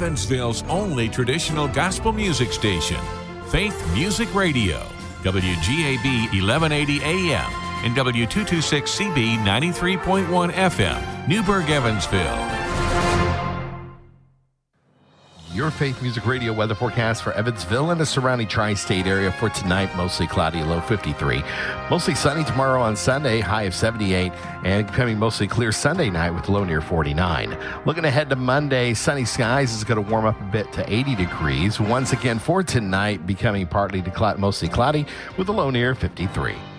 Evansville's only traditional gospel music station, Faith Music Radio, WGAB 1180 AM and W226CB 93.1 FM, Newburgh, Evansville. Your Faith Music Radio weather forecast for Evansville and the surrounding tri-state area for tonight. Mostly cloudy, low 53. Mostly sunny tomorrow on Sunday, high of 78. And becoming mostly clear Sunday night with a low near 49. Looking ahead to Monday, sunny skies is going to warm up a bit to 80 degrees. Once again for tonight, becoming partly to mostly cloudy with a low near 53.